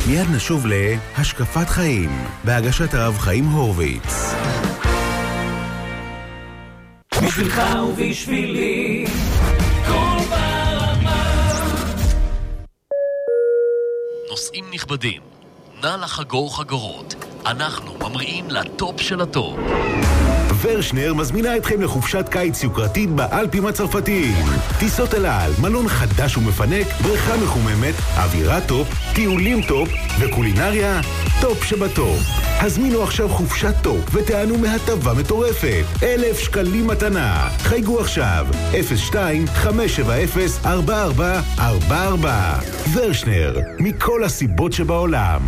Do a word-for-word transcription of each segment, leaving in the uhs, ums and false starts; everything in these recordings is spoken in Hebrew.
מיד נשוב להשקפת חיים, בהגשת הרב חיים הורוביץ. בשבילך ובשבילי, כל ברמה. נוסעים נכבדים, נא לחגור חגורות. אנחנו ממריאים לטופ של הטופ. ורשנר מזמינה אתכם לחופשת קיץ יוקרתית באלפים הצרפתיים. טיסות אל על, מלון חדש ומפנק, בריכה מחוממת, אווירה טופ, טיולים טופ וקולינריה טופ שבטופ. הזמינו עכשיו חופשת טופ ותענו מהטבה מטורפת. אלף שקלים מתנה. חייגו עכשיו אפס שתיים חמש שבע אפס ארבע ארבע ארבע ארבע. ורשנר, מכל הסיבות שבעולם.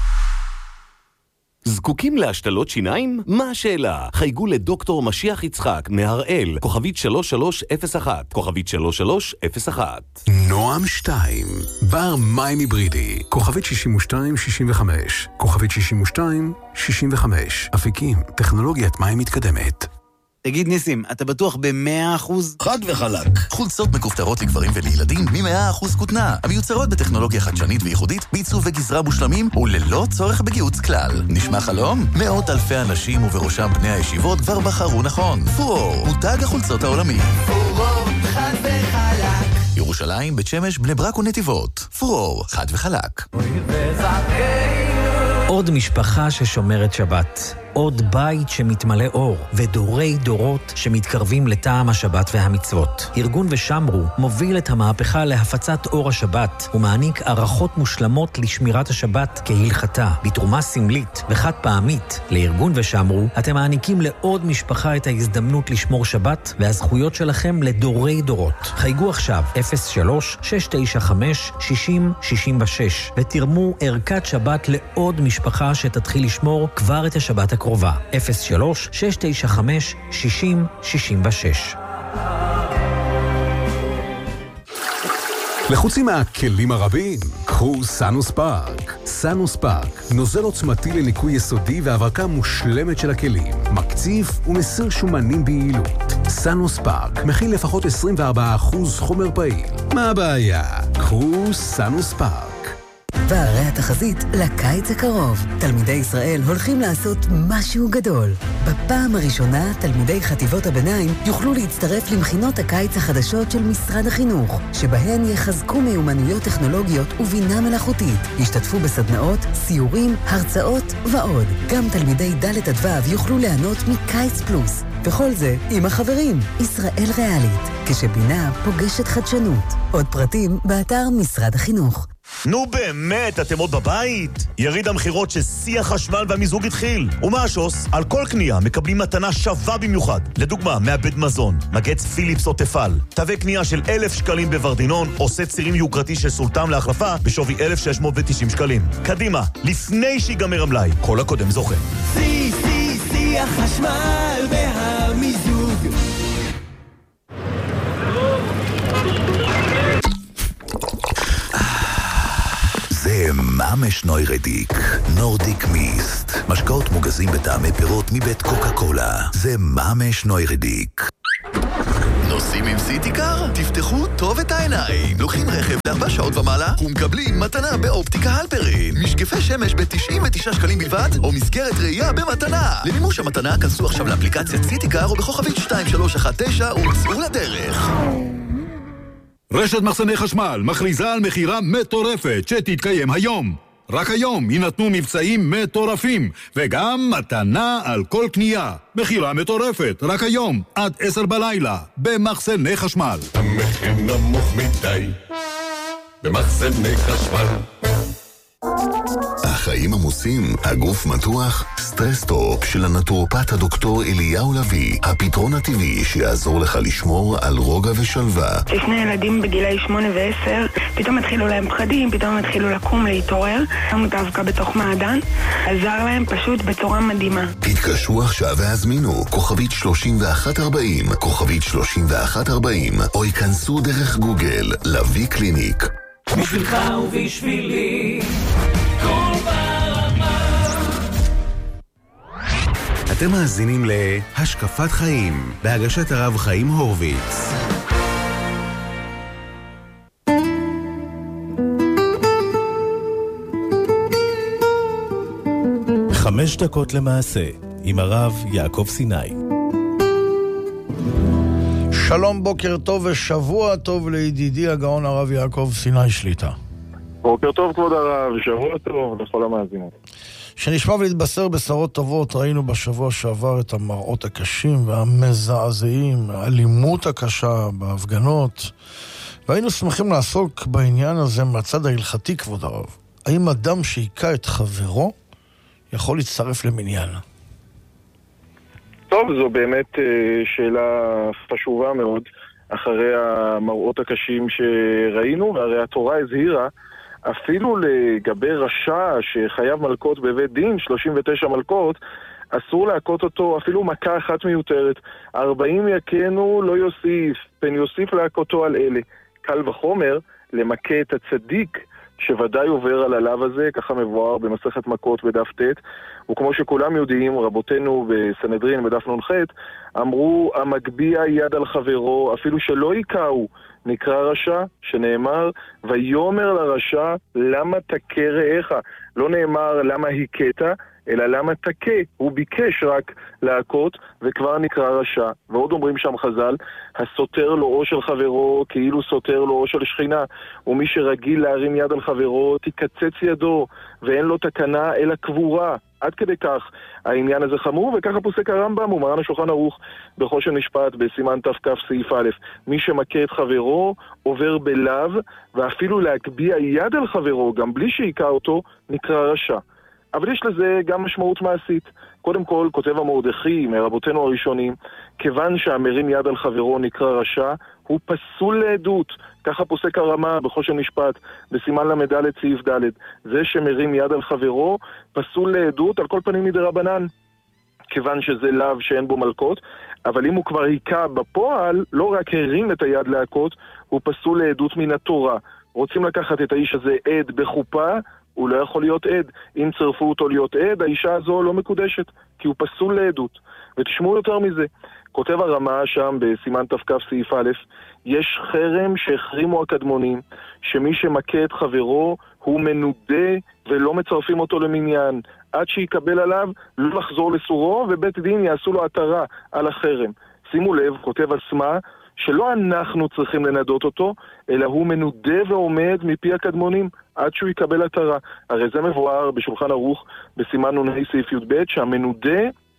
זקוקים להשתלות שיניים? מה השאלה? חייגו לדוקטור משיח יצחק מהראל, כוכבית שלוש שלוש אפס אחת, כוכבית שלוש שלוש אפס אחת. נועם שתיים, בר מים היברידי, כוכבית שישים ושתיים שישים וחמש, כוכבית שישים ושתיים שישים וחמש. אפיקים, טכנולוגיית מים מתקדמת. תגיד ניסים, אתה בטוח ב-מאה אחוז? חד וחלק. חולצות מכופתרות לגברים ולילדים מ-מאה אחוז כותנה. המיוצרות בטכנולוגיה חדשנית וייחודית, בעיצוב וגזרה מושלמים וללא צורך בגיוץ כלל. נשמע חלום? מאות אלפי אנשים ובראשם בני הישיבות כבר בחרו נכון. פורור, מותג החולצות העולמי. פורור, חד וחלק. ירושלים, בית שמש, בני ברק ונתיבות. פורור, חד וחלק. עוד משפחה ששומרת שבת. עוד בית שמתמלא אור, ודורי דורות שמתקרבים לטעם השבת והמצוות. ארגון ושמרו מוביל את המהפכה להפצת אור השבת, ומעניק ערכות מושלמות לשמירת השבת כהלכתה, בתרומה סמלית וחד פעמית. לארגון ושמרו אתם מעניקים לעוד משפחה את ההזדמנות לשמור שבת, והזכויות שלכם לדורי דורות. חייגו עכשיו אפס שלוש שש תשע חמש שש אפס שש שש ותרמו ערכת שבת לעוד משפחה שתתחיל לשמור כבר את השבת הקרובה. אפס שלוש שש תשע חמש שש אפס שש שש. לחוצים מהכלים הרבים? קחו סאנוס פארק. סאנוס פארק, נוזל עוצמתי לניקוי יסודי והברקה מושלמת של הכלים. מקציף ומסיר שומנים ביעילות. סאנוס פארק מכיל לפחות עשרים וארבעה אחוז חומר פעיל. מה הבעיה? קחו סאנוס פארק. והרי התחזית לקיץ הקרוב. תלמידי ישראל הולכים לעשות משהו גדול. בפעם הראשונה, תלמידי חטיבות הביניים יוכלו להצטרף למכינות הקיץ החדשות של משרד החינוך, שבהן יחזקו מיומנויות טכנולוגיות ובינה מלאכותית. ישתתפו בסדנאות, סיורים, הרצאות ועוד. גם תלמידי ד' עד ו' יוכלו ליהנות מקיץ פלוס. וכל זה עם החברים. ישראל ריאלית, כשבינה פוגשת חדשנות. עוד פרטים באתר משרד החינוך. נו באמת, אתם עוד בבית? יריד המחירות ששיא החשמל והמיזוג התחיל. ומה השוס? על כל קנייה מקבלים מתנה שווה במיוחד. לדוגמה, מעבד מזון, מגץ פיליפס או תפל. תווי קנייה של אלף שקלים בוורדינון, עושה צירים יוקרתי של סולטם להחלפה בשווי אלף שש מאות ותשעים שקלים. קדימה, לפני שיגמר המלאי. כל הקודם זוכה. שיא, שיא, שיא החשמל והמיזוג. זה ממש נוירדיק, נורדיק מיסט. משקאות מוגזים בטעמי פירות מבית קוקה קולה. זה ממש נוירדיק. נוסעים עם סיטיקר? תפתחו טוב את העיניים. לוקחים רכב לארבע שעות ומעלה ומקבלים מתנה באופטיקה הלפרין. משקפי שמש ב-תשעים ותשעה שקלים בלבד, או מסגרת ראייה במתנה. למימוש המתנה, כנסו עכשיו לאפליקציית סיטיקר או בכוכבית שתיים שלוש אחת תשע וצאו לדרך. רשת מחסני חשמל מכריזה על מחירה מטורפת שתתקיים היום. רק היום יינתנו מבצעים מטורפים, וגם מתנה על כל קנייה. מחירה מטורפת, רק היום, עד עשר בלילה, במחסני חשמל. המחיר נמוך מדי, במחסני חשמל. החיים עמוסים, הגוף מתוח, סטרס-טופ של הנטורופט הדוקטור אליהו לוי, הפתרון הטבעי שיעזור לך לשמור על רוגע ושלווה. שני ילדים בגילי שמונה ועשר, פתאום התחילו להם פחדים, פתאום התחילו לקום, להתעורר, שמו דווקא בתוך מעדן, עזר להם פשוט בצורה מדהימה. התקשרו עכשיו והזמינו, כוכבית שלושים ואחת ארבעים, כוכבית שלושים ואחת ארבעים, או ייכנסו דרך גוגל, לוי קליניק. בשבילך ובשבילי, כל ברמה. אתם מאזינים להשקפת חיים, בהגשת הרב חיים הורוביץ. חמש דקות למעשה, עם הרב יעקב סיני. שלום, בוקר טוב ושבוע טוב לידידי הגאון הרב יעקב סיני שליטה. בוקר טוב כבוד הרב, שבוע טוב לכל המאזינות. שנשמע ולהתבשר בשורות טובות, ראינו בשבוע שעבר את המראות הקשים והמזעזעים, האלימות הקשה בהפגנות, והיינו שמחים לעסוק בעניין הזה מהצד ההלכתי כבוד הרב. האם אדם שהיכה את חברו יכול להצטרף למניין? טוב, זו באמת שאלה חשובה מאוד אחרי המראות הקשים שראינו, והרי התורה הזהירה אפילו לגבי רשע שחייב מלכות בבית דין, שלושים ותשע מלכות, אסור להכות אותו אפילו מכה אחת מיותרת. ארבעים יכנו לא יוסיף, פן יוסיף להכותו על אלה. קל וחומר למכה את הצדיק שוודאי עובר על הלאו הזה, ככה מבואר במסכת מכות בדף ט', וכמו שכולם יודעים, רבותינו בסנהדרין בדף נ"ח אמרו, המגביע יד על חברו אפילו שלא יקראו נקרא רשע, שנאמר ויומר לרשע למה תכה רעך. לא נאמר למה הכית, אלא למה תכה. הוא ביקש רק להכות וכבר נקרא רשע. ועוד אומרים שם חז"ל, הסותר לו או של חברו כאילו סותר לו או של שכינה, ומי שרגיל להרים יד על חברו תקצץ ידו ואין לו תקנה אלא קבורה. עד כדי כך העניין הזה חמור, וככה פוסק הרמב"ם ומרן השולחן ערוך בחושן משפט בסימן ת"כ סעיף א', מי שמכה את חברו עובר בלאו, ואפילו להגביע יד על חברו גם בלי שיקע אותו נקרא רשע. אבל יש לזה גם משמעות מעשית. קודם כל, כותב המרדכי מרבותינו הראשונים, כיוון שהמרים יד על חברו נקרא רשע, הוא פסול לעדות. ככה פוסק הרמה בחושן משפט בסימן למד' סעיף ד', זה שמרים יד על חברו פסול לעדות, על כל פנים מדרבנן, כיוון שזה לאו שאין בו מלכות. אבל אם הוא כבר היכה בפועל, לא רק הרים את היד להכות, הוא פסול לעדות מן התורה. רוצים לקחת את האיש הזה עד בחופה, הוא לא יכול להיות עד. אם צרפו אותו להיות עד, האישה הזו לא מקודשת, כי הוא פסול לעדות. ותשמעו יותר מזה, כותב הרמה שם בסימן ת"כ סעיף א', יש חרם שהחרימו הקדמונים, שמי שמכה את חברו הוא מנודה ולא מצרפים אותו למניין, עד שיקבל עליו לא לחזור לסורו, ובית דין יעשו לו התרה על החרם. שימו לב, כותב עצמה, שלא אנחנו צריכים לנדות אותו, אלא הוא מנודה ועומד מפי הקדמונים עד שהוא יקבל התרה. הרי זה מבואר בשולחן ערוך בסימן נ"ה סעיף י"ב, שהמנודה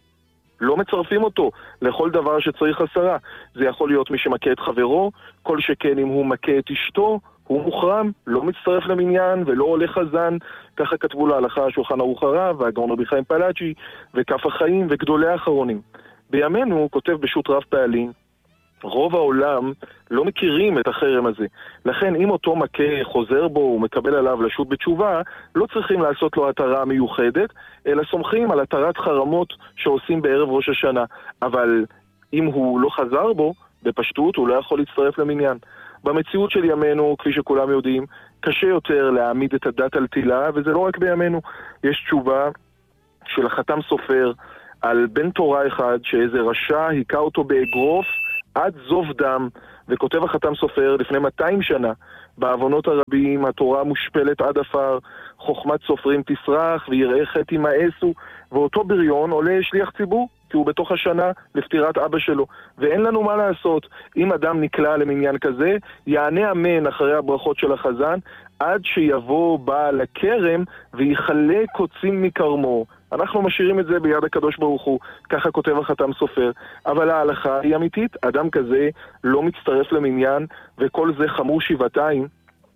לא מצרפים אותו לכל דבר שצריך עשרה. זה יכול להיות מי שמכה את חברו, כל שכן אם הוא מכה את אשתו, הוא מוחרם, לא מצטרף למניין ולא עולה חזן. ככה כתבו להלכה השולחן ערוך הרב והגאון רבי חיים פלאג'י וכף החיים וגדולי האחרונים. בימינו הוא כותב בשו"ת רב פעלים, רוב העולם לא מכירים את החרם הזה. לכן אם אותו מכה חוזר בו ומקבל עליו לשוט בתשובה, לא צריכים לעשות לו התרה מיוחדת, אלא סומכים על התרת חרמות שעושים בערב ראש השנה. אבל אם הוא לא חזר בו, בפשטות הוא לא יכול להצטרף למניין. במציאות של ימינו, כפי שכולם יודעים, קשה יותר להעמיד את הדת על תילה, וזה לא רק בימינו. יש תשובה של החתם סופר על בן תורה אחד שאיזה רשע היכה אותו באגרוף עד זוב דם, וכותב החתם סופר לפני מאתיים שנה, בעוונות הרבים התורה מושפלת עד אפר, חוכמת סופרים תסרח ויראי חטא ימאסו, ואותו בריון עולה שליח ציבור כי הוא בתוך השנה לפטירת אבא שלו, ואין לנו מה לעשות. אם אדם נקלע למניין כזה, יענה אמן אחרי הברכות של החזן עד שיבוא בעל הכרם ויחלה קוצים מקרמו. אנחנו משאירים את זה ביד הקדוש ברוך הוא, ככה כותב החתם סופר. אבל ההלכה היא אמיתית, אדם כזה לא מצטרף למניין, וכל זה חמור שבעתיים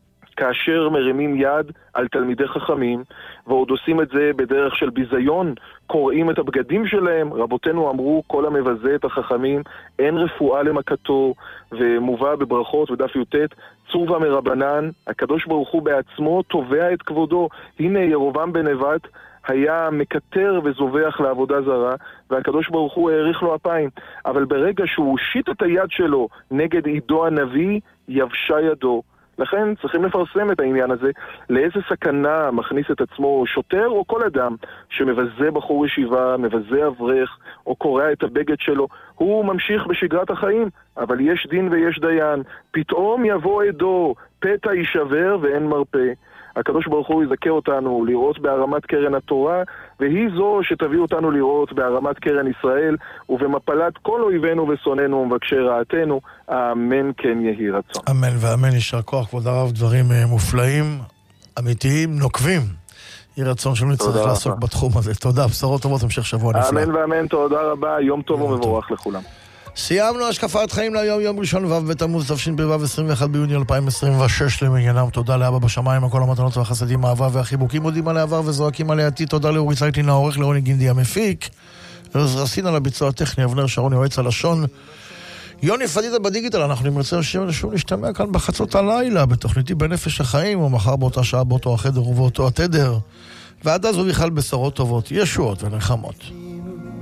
כאשר מרימים יד על תלמידי חכמים, ועוד עושים את זה בדרך של ביזיון, קוראים את הבגדים שלהם. רבותינו אמרו, כל המבזה את החכמים, אין רפואה למכתו, ומובא בברכות ודף י"ט, צורבה מרבנן, הקדוש ברוך הוא בעצמו תובע את כבודו. הנה ירובעם בן נבט היה מקטר וזובח לעבודה זרה, והקדוש ברוך הוא העריך לו אפיים. אבל ברגע שהוא הושיט את היד שלו נגד עידו הנביא, יבשה ידו. לכן צריכים לפרסם את העניין הזה, לאיזה סכנה מכניס את עצמו שוטר או כל אדם שמבזה בחור ישיבה, מבזה אברך או קורע את הבגד שלו. הוא ממשיך בשגרת החיים, אבל יש דין ויש דיין. פתאום יבוא עדו, פתע יישבר ואין מרפא. הקדוש ברוך הוא יזכה אותנו לראות בהרמת קרן התורה, והיא זו שתביא אותנו לראות בהרמת קרן ישראל, ובמפלת כל אויבינו ושונאינו ומבקשי רעתנו. אמן כן יהי רצון. אמן ואמן, יישר כוח, כבוד הרב, דברים מופלאים, אמיתיים, נוקבים. יהי רצון שלנו נצטרך לעסוק בתחום הזה. תודה, בשורות טובות, המשך שבוע נפלא. אמן ואמן, תודה רבה, יום טוב ומבורך לכולם. סיימנו השקפת חיים להיום, יום ראשון ו' בתמוז תשפ"ו, עשרים ואחד ביוני אלפיים עשרים ושש למניינם. תודה לאבא בשמיים, על כל המתנות והחסדים, האהבה והחיבוקים, מודים על העבר וזועקים על העתיד. תודה לאורי צייטלין העורך, לרוני גינדי המפיק, רסין על הביצוע הטכני, אבנר שרון יועץ הלשון, יוני פדידה בדיגיטל. אנחנו נרצה שוב להשתמע כאן בחצות הלילה בתוכניתי בנפש החיים, ומחר באותה שעה באותו החדר ובאותו התדר, ועד אז ובכלל בשורות טובות, ישועות ונחמות.